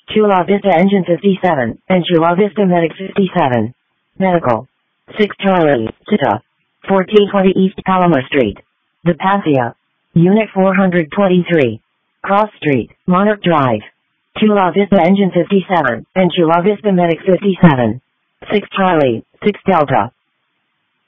Chula Vista Engine 57, and Chula Vista Medic 57. Medical. 6 Charlie, Sita. 1420 East Palomar Street. The Pathia. Unit 423. Cross Street, Monarch Drive. Chula Vista Engine 57, and Chula Vista Medic 57. 6 Charlie, 6 Delta.